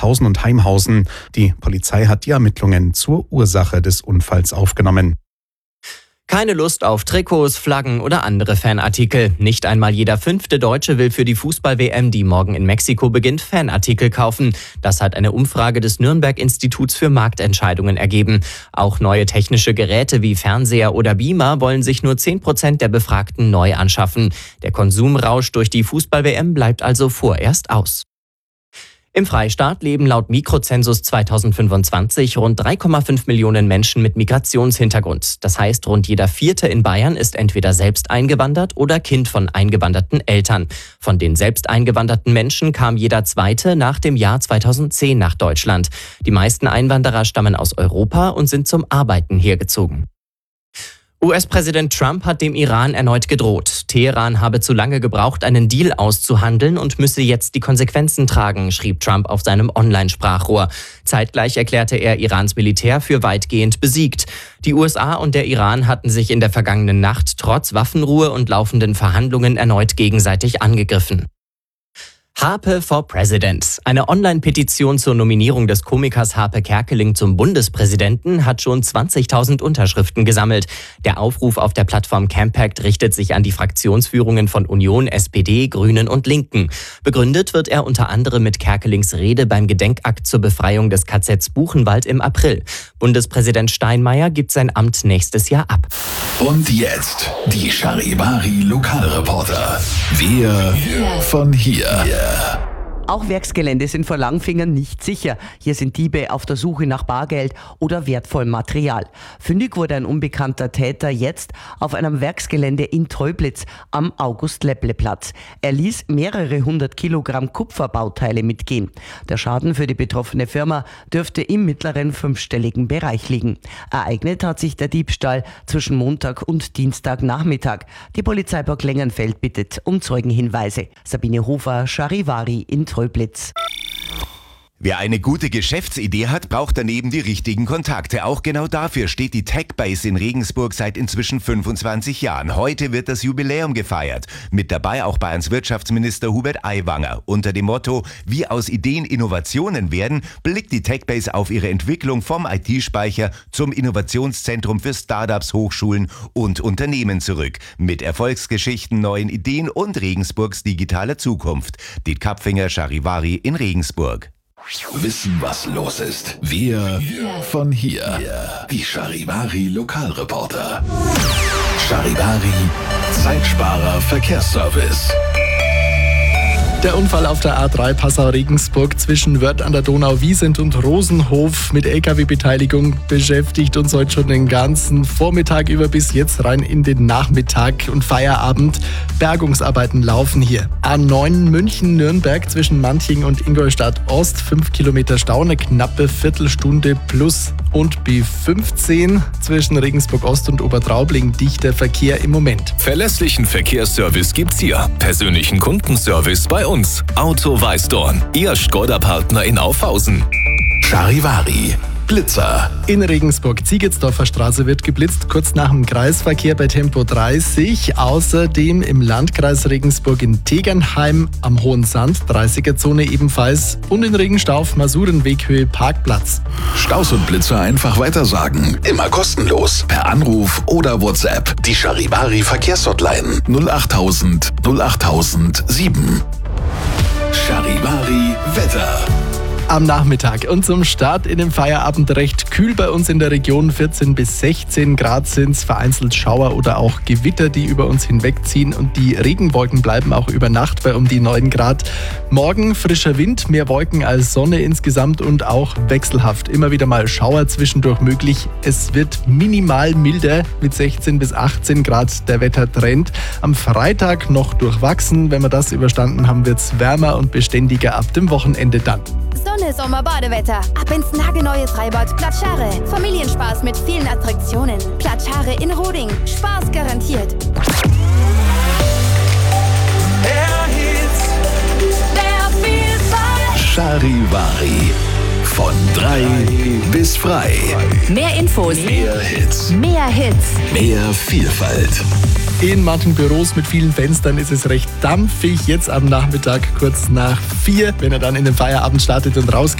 Holzhausen und Heimhausen. Die Polizei hat die Ermittlungen zur Ursache des Unfalls aufgenommen. Keine Lust auf Trikots, Flaggen oder andere Fanartikel. Nicht einmal jeder 5. Deutsche will für die Fußball-WM, die morgen in Mexiko beginnt, Fanartikel kaufen. Das hat eine Umfrage des Nürnberg-Instituts für Marktentscheidungen ergeben. Auch neue technische Geräte wie Fernseher oder Beamer wollen sich nur 10% der Befragten neu anschaffen. Der Konsumrausch durch die Fußball-WM bleibt also vorerst aus. Im Freistaat leben laut Mikrozensus 2025 rund 3,5 Millionen Menschen mit Migrationshintergrund. Das heißt, rund jeder 4. in Bayern ist entweder selbst eingewandert oder Kind von eingewanderten Eltern. Von den selbst eingewanderten Menschen kam jeder 2. nach dem Jahr 2010 nach Deutschland. Die meisten Einwanderer stammen aus Europa und sind zum Arbeiten hergezogen. US-Präsident Trump hat dem Iran erneut gedroht. Teheran habe zu lange gebraucht, einen Deal auszuhandeln und müsse jetzt die Konsequenzen tragen, schrieb Trump auf seinem Online-Sprachrohr. Zeitgleich erklärte er Irans Militär für weitgehend besiegt. Die USA und der Iran hatten sich in der vergangenen Nacht trotz Waffenruhe und laufenden Verhandlungen erneut gegenseitig angegriffen. Harpe for President. Eine Online-Petition zur Nominierung des Komikers Harpe Kerkeling zum Bundespräsidenten hat schon 20.000 Unterschriften gesammelt. Der Aufruf auf der Plattform Campact richtet sich an die Fraktionsführungen von Union, SPD, Grünen und Linken. Begründet wird er unter anderem mit Kerkelings Rede beim Gedenkakt zur Befreiung des KZs Buchenwald im April. Bundespräsident Steinmeier gibt sein Amt nächstes Jahr ab. Und jetzt die Charivari Lokalreporter. Wir von hier. Auch Werksgelände sind vor Langfingern nicht sicher. Hier sind Diebe auf der Suche nach Bargeld oder wertvollem Material. Fündig wurde ein unbekannter Täter jetzt auf einem Werksgelände in Tröblitz am August-Lepple-Platz. Er ließ mehrere 100 Kilogramm Kupferbauteile mitgehen. Der Schaden für die betroffene Firma dürfte im mittleren 5-stelligen Bereich liegen. Ereignet hat sich der Diebstahl zwischen Montag und Dienstagnachmittag. Die Polizei Burg Lengenfeld bittet um Zeugenhinweise. Sabine Hofer, Charivari in Tröblitz. Wer eine gute Geschäftsidee hat, braucht daneben die richtigen Kontakte. Auch genau dafür steht die TechBase in Regensburg seit inzwischen 25 Jahren. Heute wird das Jubiläum gefeiert. Mit dabei auch Bayerns Wirtschaftsminister Hubert Aiwanger. Unter dem Motto, wie aus Ideen Innovationen werden, blickt die TechBase auf ihre Entwicklung vom IT-Speicher zum Innovationszentrum für Startups, Hochschulen und Unternehmen zurück. Mit Erfolgsgeschichten, neuen Ideen und Regensburgs digitaler Zukunft. Die Kapfinger Charivari in Regensburg. Wissen, was los ist. Wir von hier. Die Charivari Lokalreporter. Charivari Zeitsparer Verkehrsservice. Der Unfall auf der A3 Passau-Regensburg zwischen Wörth an der Donau-Wiesent und Rosenhof mit LKW-Beteiligung beschäftigt uns heute schon den ganzen Vormittag über bis jetzt rein in den Nachmittag und Feierabend. Bergungsarbeiten laufen hier. A9 München-Nürnberg zwischen Manching und Ingolstadt-Ost, 5 Kilometer Stau, eine knappe Viertelstunde plus. Und B15 zwischen Regensburg-Ost und Obertraubling dichter Verkehr im Moment. Verlässlichen Verkehrsservice gibt's hier. Persönlichen Kundenservice bei uns. Auto Weißdorn, Ihr Škoda-Partner in Aufhausen. Charivari Blitzer. In Regensburg, Ziegetsdorfer Straße wird geblitzt, kurz nach dem Kreisverkehr bei Tempo 30. Außerdem im Landkreis Regensburg in Tegernheim am Hohen Sand, 30er-Zone ebenfalls. Und in Regenstauf, Masurenweghöhe, Parkplatz. Staus und Blitzer einfach weitersagen. Immer kostenlos. Per Anruf oder WhatsApp. Die Charivari Verkehrshotline 08000 08007. Charivari Wetter. Am Nachmittag und zum Start in den Feierabend recht kühl bei uns in der Region. 14 bis 16 Grad sind es, vereinzelt Schauer oder auch Gewitter, die über uns hinwegziehen, und die Regenwolken bleiben auch über Nacht bei um die 9 Grad. Morgen frischer Wind, mehr Wolken als Sonne insgesamt und auch wechselhaft. Immer wieder mal Schauer zwischendurch möglich. Es wird minimal milder mit 16 bis 18 Grad der Wettertrend. Am Freitag noch durchwachsen. Wenn wir das überstanden haben, wird es wärmer und beständiger ab dem Wochenende dann. Sonne, Sommer, Badewetter. Ab ins nagelneue Freibad Platschare. Familienspaß mit vielen Attraktionen. Platschare in Roding. Spaß garantiert. Mehr Hits, mehr Vielfalt. Charivari. Von 3 bis frei. Mehr Infos. Mehr Hits. Mehr Hits. Mehr Vielfalt. In manchen Büros mit vielen Fenstern ist es recht dampfig. Jetzt am Nachmittag kurz nach 4, wenn er dann in den Feierabend startet und rausgeht.